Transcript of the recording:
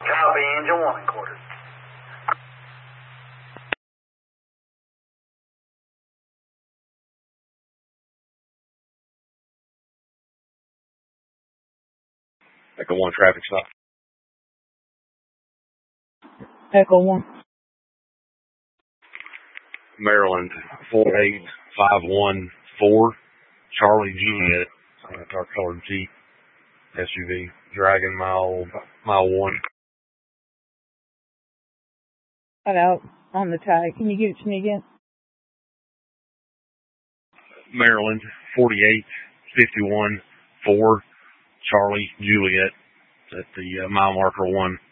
Copy, engine 1 quarters. Echo 1 traffic stop. Echo 1. Maryland 48514, Charlie Juliet, dark colored Jeep SUV, dragging mile 1. Cut out on the tag. Can you give it to me again? Maryland 48514, Charlie Juliet at the mile marker 1.